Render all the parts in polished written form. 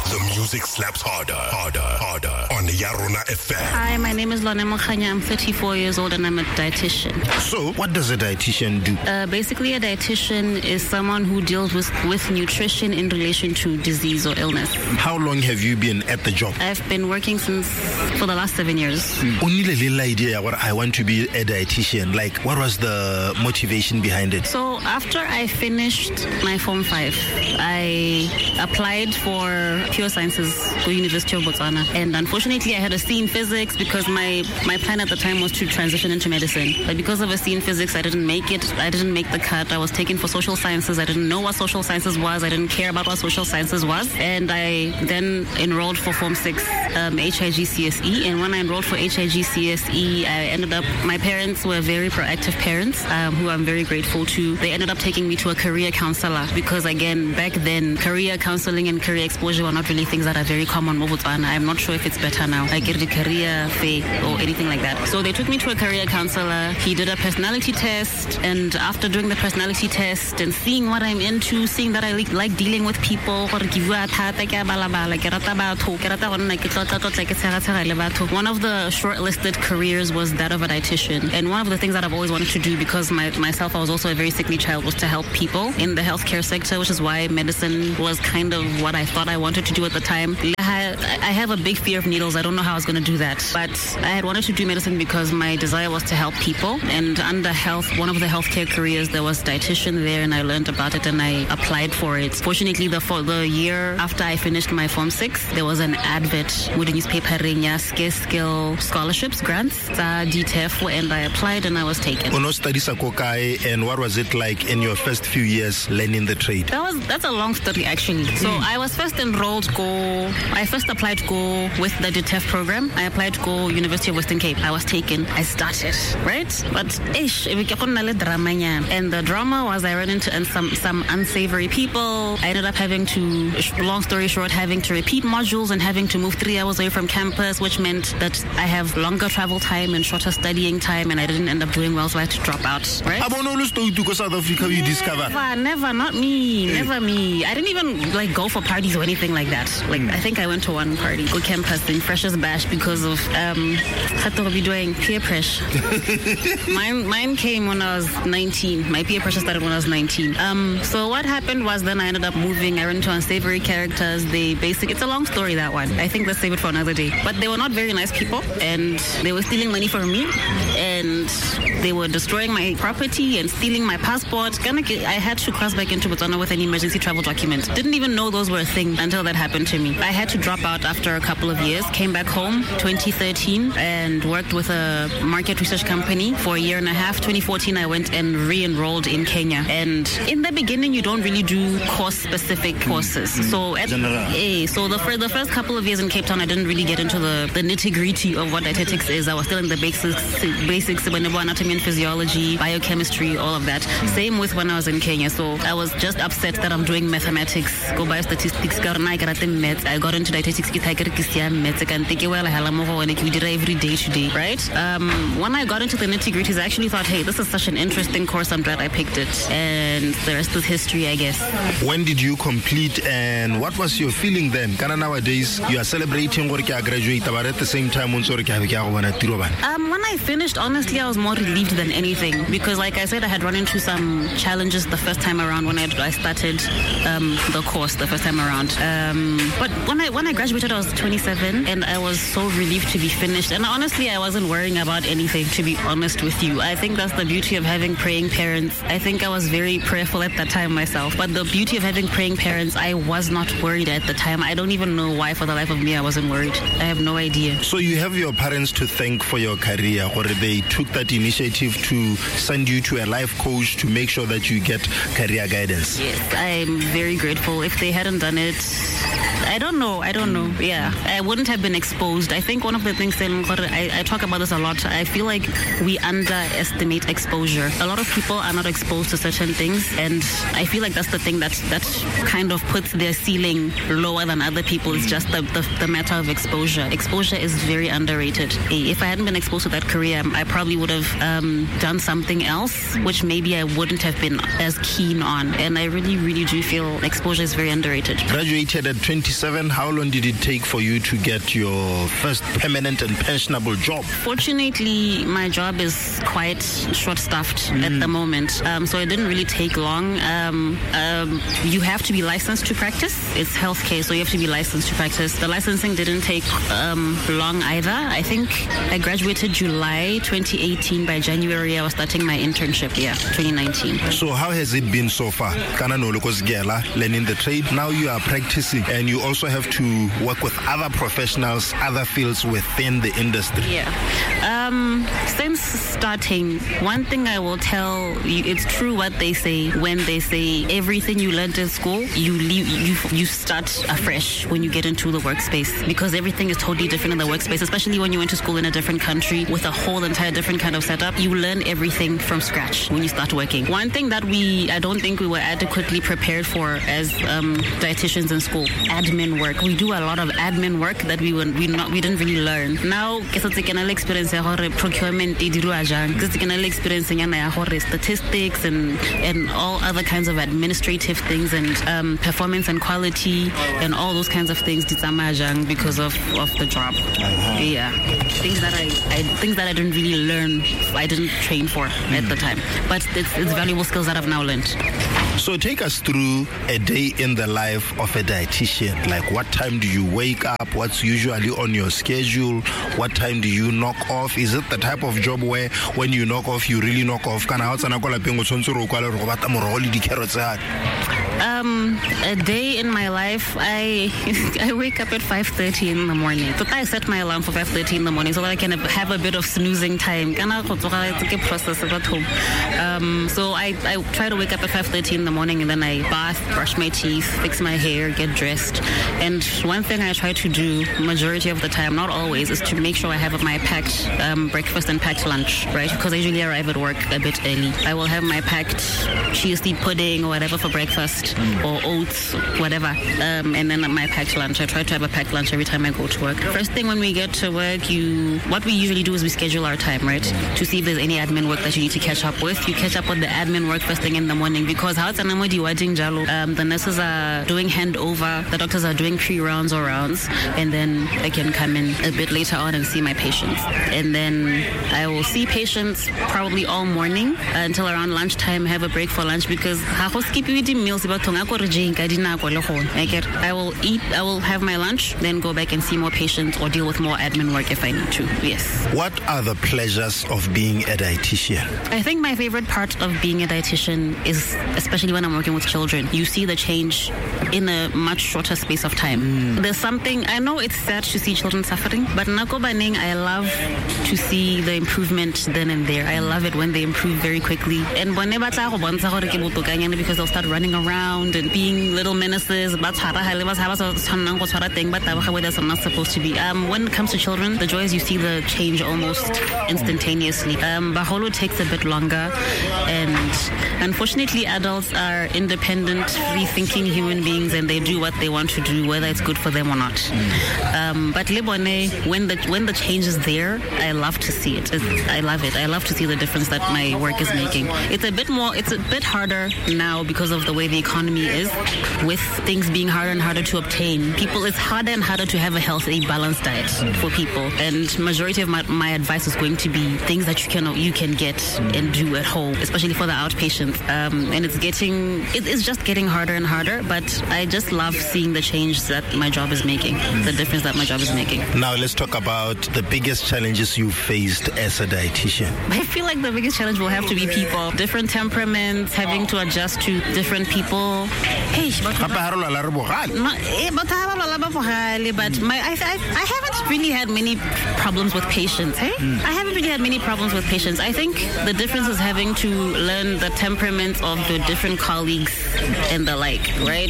The music slaps harder on Yarona FM. Hi, my name is Lone Mokhanya. I'm 34 years old and I'm a dietitian. So, what does a dietitian do? Basically, a dietitian is someone who deals with nutrition in relation to disease or illness. How long have you been at the job? I've been working for the last 7 years. Only a little idea what I want to be a dietitian. Like, what was the motivation behind it? So, after I finished my Form 5, I applied for Pure Sciences for University of Botswana. And unfortunately, I had a C in physics because my plan at the time was to transition into medicine. But because of a C in physics, I didn't make it. I didn't make the cut. I was taken for social sciences. I didn't know what social sciences was. I didn't care about what social sciences was. And I then enrolled for Form 6 HIGCSE. And when I enrolled for HIGCSE, I ended up, my parents were very proactive parents who I'm very grateful to. They ended up taking me to a career counselor because, again, back then, career counseling and career exposure were not really things that are very common in Botswana. I'm not sure if it's better now. I get the career fair or anything like that. So they took me to a career counselor. He did a personality test, and after doing the personality test and seeing what I'm into, seeing that I like dealing with people, one of the shortlisted careers was that of a dietitian. And one of the things that I've always wanted to do, because myself, I was also a very sickly child, was to help people in the healthcare sector, which is why medicine was kind of what I thought I wanted to do at the time. I have a big fear of needles. I don't know how I was going to do that. But I had wanted to do medicine because my desire was to help people. And under health, one of the healthcare careers, there was dietitian there, and I learned about it and I applied for it. Fortunately, the year after I finished my Form 6, there was an advert with the newspaper skill scholarships, grants, DTEF, and I applied and I was taken. And what was it like in your first few years learning the trade? That's a long story, actually. So I was first enrolled I first applied to go with the DTEF program. I applied to go University of Western Cape. I was taken. I started, right? But and the drama was I ran into some unsavory people. I ended up having to, long story short, having to repeat modules and having to move 3 hours away from campus, which meant that I have longer travel time and shorter studying time, and I didn't end up doing well, so I had to drop out, right? To go South Africa, you discover? Never, not me. Never me. I didn't even go for parties or anything like that. I think I went to one party, go campus in Freshers Bash, because of doing peer pressure. Mine came when I was 19. My peer pressure started when I was 19. So what happened was then I ended up moving. I ran into unsavory characters. It's a long story, that one. I think let's save it for another day. But they were not very nice people, and they were stealing money from me, and they were destroying my property and stealing my passport. I had to cross back into Botswana with an emergency travel document. Didn't even know those were a thing until that happened to me. I had to drop out after a couple of years, came back home 2013 and worked with a market research company for a year and a half. 2014 I went and re-enrolled in Kenya. And in the beginning you don't really do course-specific courses. So the first couple of years in Cape Town I didn't really get into the nitty-gritty of what dietetics is. I was still in the basics, anatomy and physiology, biochemistry, all of that. Same with when I was in Kenya. So I was just upset that I'm doing mathematics, go biostatistics, I got into dietetics, every day today, right? When I got into the nitty-gritties, I actually thought, hey, this is such an interesting course, I'm glad I picked it. And the rest is history, I guess. When did you complete, and what was your feeling then? Nowadays, you are celebrating work you graduate, but at the same time, when I finished, honestly, I was more relieved than anything, because like I said, I had run into some challenges the first time around when I started the course the first time around. But when I graduated, I was 27, and I was so relieved to be finished. And honestly, I wasn't worrying about anything, to be honest with you. I think that's the beauty of having praying parents. I think I was very prayerful at that time myself. But the beauty of having praying parents, I was not worried at the time. I don't even know why, for the life of me, I wasn't worried. I have no idea. So you have your parents to thank for your career, or they took that initiative to send you to a life coach to make sure that you get career guidance. Yes, I'm very grateful. If they hadn't done it, I don't know. Yeah, I wouldn't have been exposed. I think one of the things that I talk about this a lot. I feel like we underestimate exposure. A lot of people are not exposed to certain things, and I feel like that's the thing that kind of puts their ceiling lower than other people. It's just the matter of exposure. Exposure is very underrated. If I hadn't been exposed to that career, I probably would have done something else, which maybe I wouldn't have been as keen on. And I really, really do feel exposure is very underrated. Graduated at 27. How long did it take for you to get your first permanent and pensionable job? Fortunately, my job is quite short-staffed at the moment, so it didn't really take long. You have to be licensed to practice. It's healthcare, so you have to be licensed to practice. The licensing didn't take long either. I think I graduated July 2018. By January, I was starting my internship, 2019. So how has it been so far? Learning the trade. Now you are practicing, and you also have to work with other professionals, other fields within the industry. Yeah. Since starting, one thing I will tell you, it's true what they say when they say everything you learned in school, you start afresh when you get into the workspace, because everything is totally different in the workspace, especially when you went to school in a different country with a whole entire different kind of setup. You learn everything from scratch when you start working. One thing that I don't think we were adequately prepared for as dietitians in school, admin work. We do a lot of admin work that we didn't really learn. Now, experience procurement, experience statistics and all other kinds of administrative things, and performance and quality and all those kinds of things because of the job. Yeah, things that I didn't really learn, I didn't train for at the time, but it's valuable skills that I've now learned. So take us through a day in the life of a dietitian. Like, what time do you wake up? What's usually on your schedule? What time do you knock off? Is it the type of job where when you knock off, you really knock off? A day in my life, I wake up at 5:30 in the morning. So I set my alarm for 5:30 in the morning so that I can have a bit of snoozing time. So I try to wake up at 5:30 in the morning, and then I bath, brush my teeth, fix my hair, get dressed. And one thing I try to do majority of the time, not always, is to make sure I have my packed breakfast and packed lunch, right? Because I usually arrive at work a bit early. I will have my packed chia seed pudding or whatever for breakfast, or oats, whatever, and then my packed lunch. I try to have a packed lunch every time I go to work. First thing when we get to work, what we usually do is we schedule our time, right, to see if there's any admin work that you need to catch up with. You catch up with the admin work first thing in the morning, because the nurses are doing handover, the doctors are doing pre-rounds or rounds, and then I can come in a bit later on and see my patients. And then I will see patients probably all morning until around lunchtime, have a break for lunch, because I will eat, I will have my lunch, then go back and see more patients or deal with more admin work if I need to. Yes. What are the pleasures of being a dietitian? I think my favorite part of being a dietitian is, especially when I'm working with children, you see the change in a much shorter space of time. There's something, I know it's sad to see children suffering, but I love to see the improvement then and there. I love it when they improve very quickly. And because they'll start running around and being little menaces, where they're not supposed to be. When it comes to children, the joy is you see the change almost instantaneously. Baholo takes a bit longer, and unfortunately adults are independent, free-thinking human beings, and they do what they want to do, whether it's good for them or not. But Lebone, when the change is there, I love to see it. I love it. I love to see the difference that my work is making. It's a bit harder now because of the way the economy is, with things being harder and harder to obtain. It's harder and harder to have a healthy, balanced diet for people. And majority of my advice is going to be things that you can get and do at home, especially for the outpatients. And it's just getting harder and harder, but I just love seeing the change that my job is making, the difference that my job is making. Now let's talk about the biggest challenges you faced as a dietitian. I feel like the biggest challenge will have to be people. Different temperaments, having to adjust to different people. Hey, but I haven't really had many problems with patients. Hey? I haven't really had many problems with patients. I think the difference is having to learn the temperaments of the different colleagues and the like, right?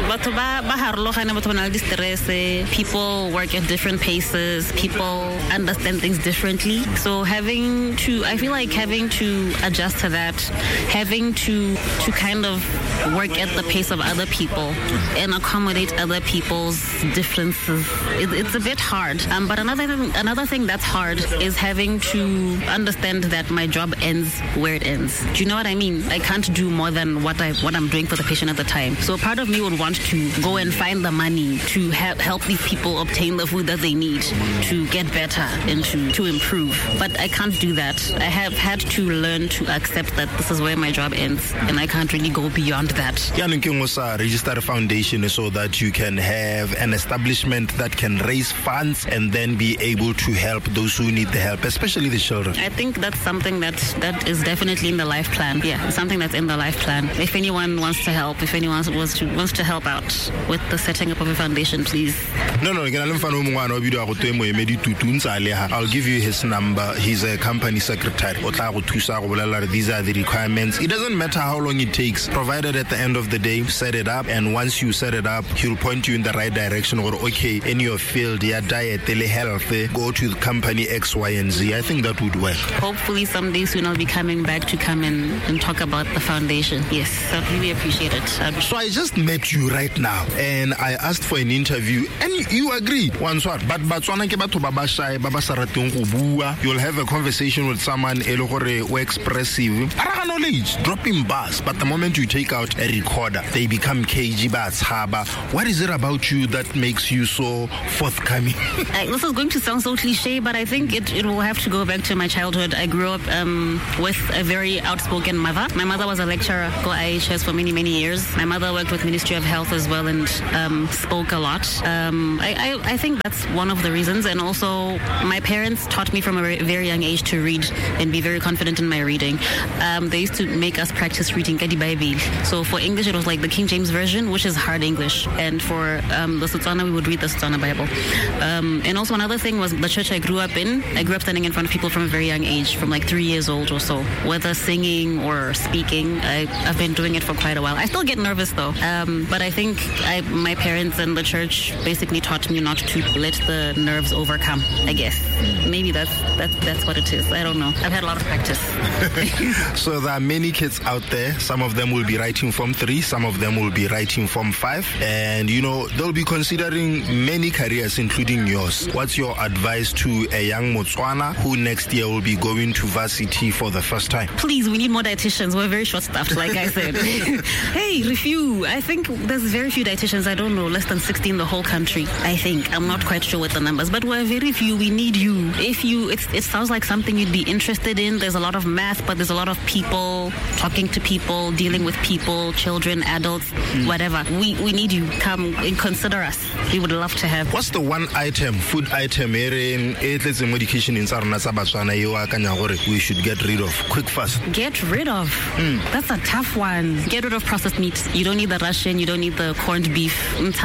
People work at different paces. People understand things differently. So I feel like having to adjust to that, having to kind of work at the pace of other people and accommodate other people's differences. It's a bit hard. But another thing that's hard is having to understand that my job ends where it ends. Do you know what I mean? I can't do more than what I'm doing for the patient at the time. So part of me would want to go and find the money to help these people obtain the food that they need to get better and to improve. But I can't do that. I have had to learn to accept that this is where my job ends and I can't really go beyond that. Register a foundation so that you can have an establishment that can raise funds and then be able to help those who need the help, especially the children. I think that's something that is definitely in the life plan. Yeah, something that's in the life plan. If anyone wants to help, if anyone wants to help out with the setting up of a foundation, please. I'll give you his number. He's a company secretary. These are the requirements. It doesn't matter how long it takes, provided at the end of the day, set it up, and once you set it up, he'll point you in the right direction. Or okay, in your field, your diet, telehealth, go to the company X, Y, and Z. I think that would work. Hopefully someday soon I'll be coming back to come and talk about the foundation. Yes, I'd really appreciate it. So I just met you right now and I asked for an interview and you agreed. But you'll have a conversation with someone who expressive, knowledge, dropping bars, but the moment you take out a recorder, they become cagey. What is it about you that makes you so forthcoming? This is going to sound so cliche, but I think it will have to go back to my childhood. I grew up with a very outspoken mother. My mother was a lecturer for IHS for many, many years. My mother worked with Ministry of Health as well and spoke a lot. I think that's one of the reasons. And also, my parents taught me from a very young age to read and be very confident in my reading. They used to make us practice reading Kadi Bible. So for English, it was like the King James Version, which is hard English. And for the Setswana, we would read the Setswana Bible. And also another thing was the church I grew up in. I grew up standing in front of people from a very young age, from like 3 years old or so. Whether singing or speaking, I've been doing it for quite a while. I still get nervous though. But I think my parents and the church basically taught me not to let the nerves overcome, I guess. Maybe that's what it is. I don't know. I've had a lot of practice. So there are many kids out there. Some of them will be writing Form 3. Some of them will be writing Form 5. And, they'll be considering many careers, including yours. What's your advice to a young Motswana who next year will be going to varsity for the first time? Please, we need more dietitians. We're very short-staffed, like I said. Hey, review. I think there's very few dietitians. I don't know, less than 60 in the whole country, I think. I'm not quite sure what the numbers, but we're very few. We need you. It sounds like something you'd be interested in. There's a lot of math, but there's a lot of people, talking to people, dealing with people, children, adults, whatever. We need you. Come and consider us. We would love to have. What's the one item, food item, medication in we should get rid of quick fast? Get rid of? That's a tough one. Get rid of processed meat. You don't need the Russian, you don't need the corned beef. You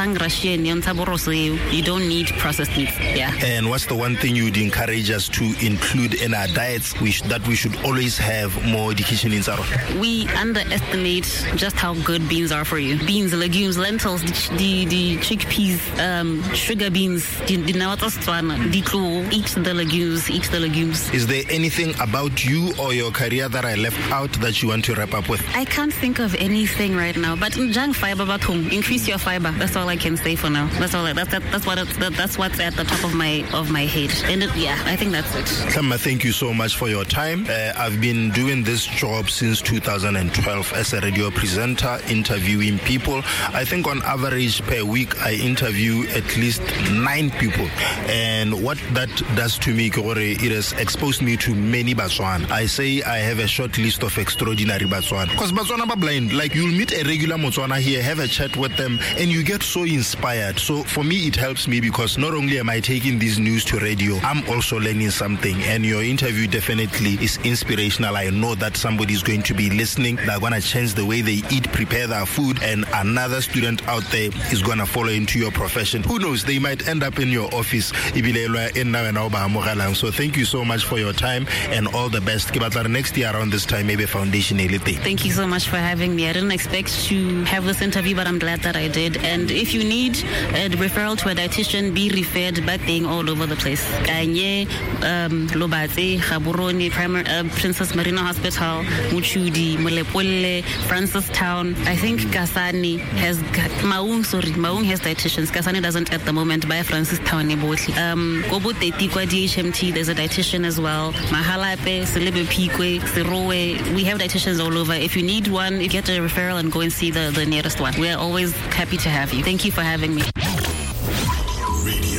don't need processed meat. Yeah. And what's the one thing you'd encourage us to include in our diets that we should always have more education in Zaro? We underestimate just how good beans are for you. Beans, legumes, lentils, the chickpeas, sugar beans, eat the legumes. Is there anything about you or your career that I left out that you want to wrap up with? I can't think of anything right now, but increase your fiber. That's all I can say for now. That's what's at the top of my head. And I think that's it. Kama, thank you so much for your time. I've been doing this job since 2012 as a radio presenter, interviewing people. I think on average per week I interview at least 9 people. And what that does to me, it has exposed me to many Batswana. I say I have a short list of extraordinary Batswana. Because Batswana are blind. Like, you'll meet a regular Motswana here, have a chat with them, and you get so inspired. So for me, it helps me because not only am I taking this news to radio, I'm also learning something. And your interview definitely is inspirational. I know that somebody is going to be listening. They're going to change the way they eat, prepare their food, and another student out there is going to follow into your profession. Who knows? They might end up in your office. So thank you so much for your time and all the best. Next year around this time, maybe foundation. Thank you so much for having me. I didn't expect to have this interview, but I'm glad that I did. And if you need a referral to a dietitian, be referred back being all over the place. Kanye, Lobatse, Gaborone, Princess Marina Hospital, Muchudi, Molepole, Francistown, I think Kasani has Maung has dietitians. Kasani doesn't at the moment. By Francis Town Kobo Tetikwa DHMT, there's a dietitian as well. Mahalape, Selebe Pikwe, Sirowe. We have dietitians all over. If you need one, you get a referral and go and see the nearest one. We are always happy to have you. Thank you for having me. Radio.